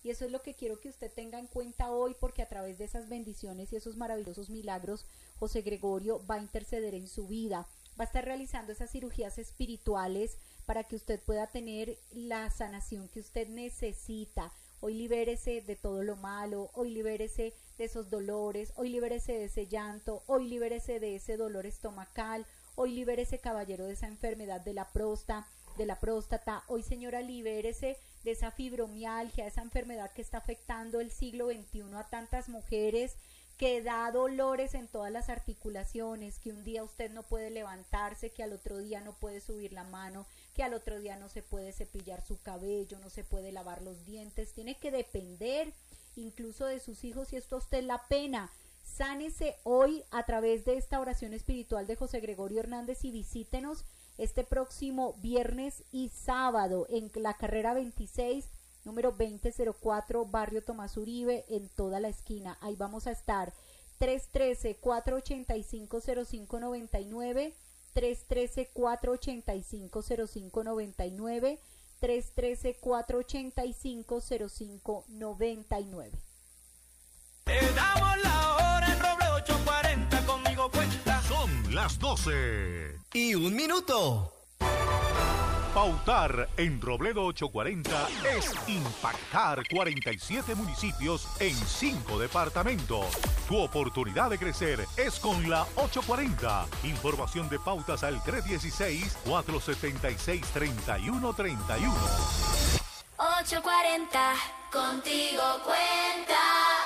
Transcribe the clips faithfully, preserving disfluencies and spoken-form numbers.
Y eso es lo que quiero que usted tenga en cuenta hoy, porque a través de esas bendiciones y esos maravillosos milagros, José Gregorio va a interceder en su vida. Va a estar realizando esas cirugías espirituales para que usted pueda tener la sanación que usted necesita. Hoy libérese de todo lo malo, hoy libérese de esos dolores, hoy libérese de ese llanto, hoy libérese de ese dolor estomacal, hoy libérese, caballero, de esa enfermedad de la próstata, de la próstata. Hoy, señora, libérese de esa fibromialgia, esa enfermedad que está afectando el siglo veintiuno a tantas mujeres, que da dolores en todas las articulaciones, que un día usted no puede levantarse, que al otro día no puede subir la mano, que al otro día no se puede cepillar su cabello, no se puede lavar los dientes, tiene que depender incluso de sus hijos, y esto a usted la pena. Sánese hoy a través de esta oración espiritual de José Gregorio Hernández y visítenos este próximo viernes y sábado en la carrera veintiséis, número veinte cero cuatro, barrio Tomás Uribe, en toda la esquina. Ahí vamos a estar. Tres uno tres, cuatro ocho cinco, cero cinco nueve nueve, tres uno tres, cuatro ocho cinco, cero cinco nueve nueve, tres uno tres, cuatro ocho cinco, cero cinco nueve nueve. Te damos la hora en Roble ocho cuarenta, conmigo cuenta. Son las doce y un minuto. Pautar en Robledo ochocientos cuarenta es impactar cuarenta y siete municipios en cinco departamentos. Tu oportunidad de crecer es con la ochocientos cuarenta. Información de pautas al tres uno seis, cuatro siete seis, tres uno tres uno. ochocientos cuarenta, contigo cuenta.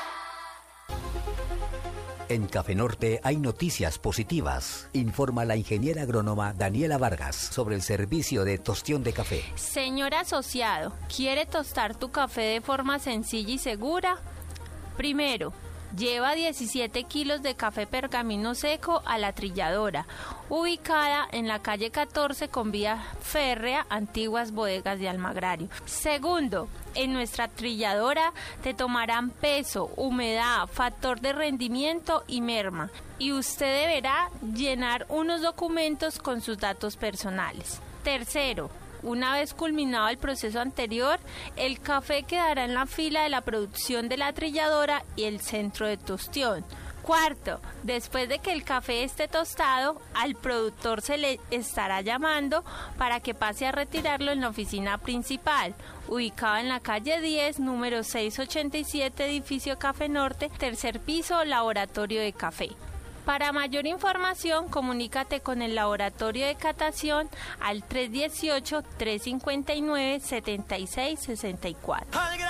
En Café Norte hay noticias positivas. Informa la ingeniera agrónoma Daniela Vargas sobre el servicio de tostión de café. Señor asociado, ¿quiere tostar tu café de forma sencilla y segura? Primero, lleva diecisiete kilos de café pergamino seco a la trilladora, ubicada en la calle catorce con vía férrea, antiguas bodegas de Almagrario. Segundo, en nuestra trilladora te tomarán peso, humedad, factor de rendimiento y merma, y usted deberá llenar unos documentos con sus datos personales. Tercero, una vez culminado el proceso anterior, el café quedará en la fila de la producción de la trilladora y el centro de tostión. Cuarto, después de que el café esté tostado, al productor se le estará llamando para que pase a retirarlo en la oficina principal, ubicada en la calle diez, número seiscientos ochenta y siete, edificio Café Norte, tercer piso, laboratorio de café. Para mayor información, comunícate con el laboratorio de catación al tres uno ocho, tres cinco nueve, siete seis seis cuatro.